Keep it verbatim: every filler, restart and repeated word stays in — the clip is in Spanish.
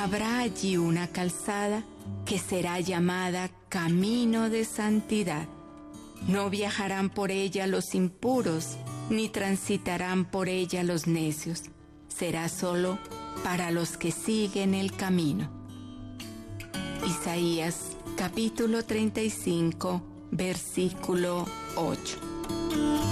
Habrá allí una calzada que será llamada Camino de Santidad. No viajarán por ella los impuros, ni transitarán por ella los necios. Será solo para los que siguen el camino. Isaías capítulo treinta y cinco, versículo ocho.